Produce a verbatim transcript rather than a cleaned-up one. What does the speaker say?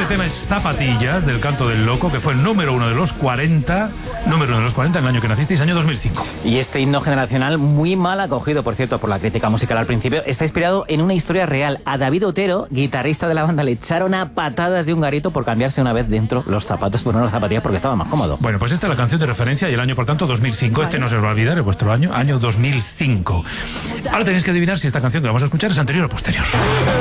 Este tema es Zapatillas, del Canto del Loco, que fue el número uno de los cuarenta, número uno de los cuarenta en el año que nacisteis, año dos mil cinco. Y este himno generacional, muy mal acogido, por cierto, por la crítica musical al principio, está inspirado en una historia real. A David Otero, guitarrista de la banda, le echaron a patadas de un garito por cambiarse una vez dentro los zapatos por unas zapatillas porque estaba más cómodo. Bueno, pues esta es la canción de referencia y el año, por tanto, dos mil cinco. Vale. Este no se os va a olvidar, es vuestro año, año dos mil cinco. Ahora tenéis que adivinar si esta canción que vamos a escuchar es anterior o posterior.